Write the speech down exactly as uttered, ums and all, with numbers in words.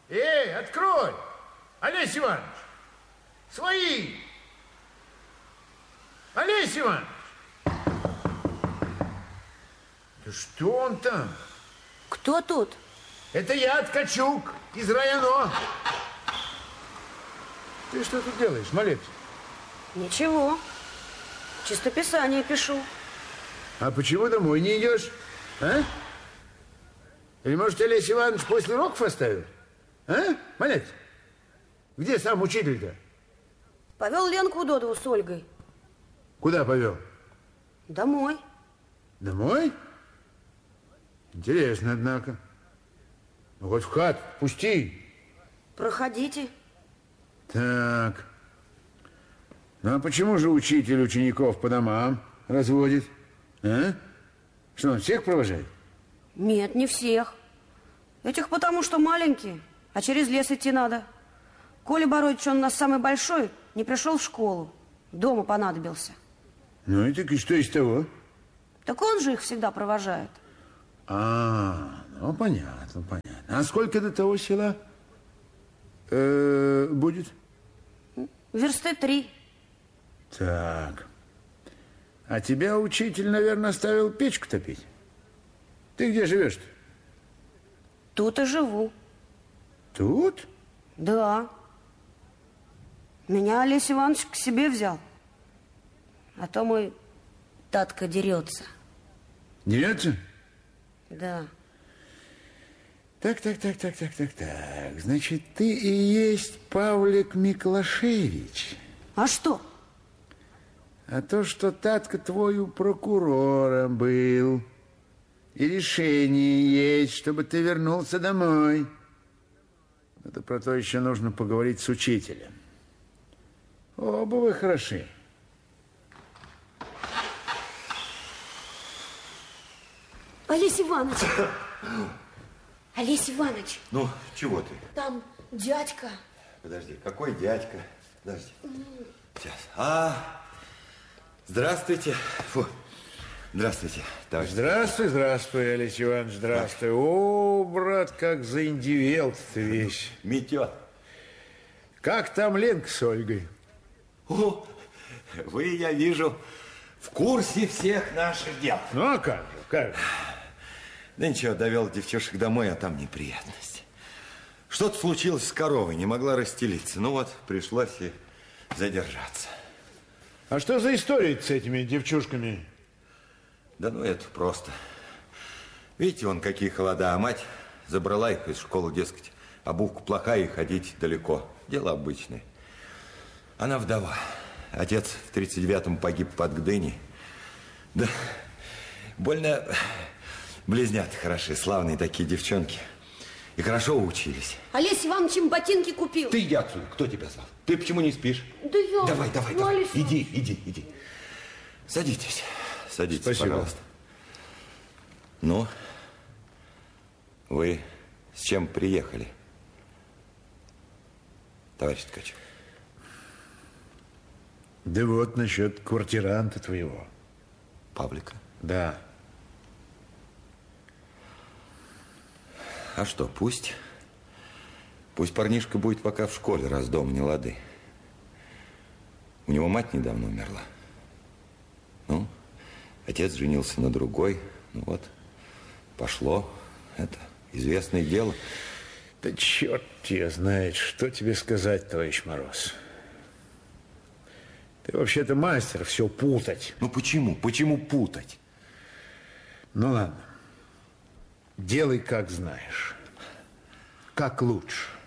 Эй, открой! Олесь Иванович! Свои! Олесь Иванович! Да что он там? Кто тут? Это я, Ткачук, из района. Ты что тут делаешь, малец? Ничего. Чистописание пишу. А почему домой не идешь? А? Или, может, Олесь Иванович после уроков оставил? А, малец? Где сам учитель-то? Повел Ленку Удодову с Ольгой. Куда повел? Домой. Домой? Интересно, однако. Ну, хоть в хату пусти. Проходите. Так. Ну, а почему же учитель учеников по домам разводит? А? Что, он всех провожает? Нет, не всех. Этих потому, что маленькие, а через лес идти надо. Коля Бородич, он у нас самый большой, не пришел в школу. Дома понадобился. Ну, и так и что из того? Так он же их всегда провожает. А, ну, понятно, понятно. А сколько до того села э, будет? Версты три. Так. А тебя учитель, наверное, оставил печку топить? Ты где живешь-то? Тут и живу. Тут? Да. Меня Олесь Иванович к себе взял. А то мой татка дерется. Дерется? Да. Так, так, так, так, так, так, так. Значит, ты и есть Павлик Миклашевич. А что? А то, что татка твой у прокурора был. И решение есть, чтобы ты вернулся домой. Это про то еще нужно поговорить с учителем. Оба вы хороши. Олесь Иванович! Олесь Иванович! Ну, чего ты? Там дядька. Подожди, какой дядька? Подожди. Сейчас. А, здравствуйте. Фу. Здравствуйте, товарищ. Здравствуй, здравствуй, Олесь Иванович, здравствуй. О, брат, как заиндивел ты весь. Метет. Как там Ленка с Ольгой? О, вы, я вижу, в курсе всех наших дел. Ну, а как же, как же? Да ничего, довел девчушек домой, а там неприятности. Что-то случилось с коровой, не могла расстелиться. Ну вот, пришлось и задержаться. А что за история с этими девчушками? Да ну, это просто. Видите, вон какие холода, а мать забрала их из школы, дескать, обувка плохая и ходить далеко. Дело обычное. Она вдова. Отец в тридцать девятом погиб под Гдыней. Да, больно близнят хороши, славные такие девчонки. И хорошо учились. Олесь Иванович им ботинки купил. Ты иди отсюда, кто тебя звал? Ты почему не спишь? Да я... Давай, давай, ну, давай. Олесь... Иди, иди, иди. Садитесь, садитесь, Спасибо. пожалуйста. Ну, вы с чем приехали, товарищ Ткачев? Да вот насчет квартиранта твоего. Павлика? Да. А что, пусть? Пусть парнишка будет пока в школе, раз дома не лады. У него мать недавно умерла. Ну, отец женился на другой. Ну вот, пошло. Это известное дело. Да черт тебя знает, что тебе сказать, товарищ Мороз. Ты вообще-то мастер все путать. Ну почему? Почему путать? Ну ладно. Делай, как знаешь. Как лучше.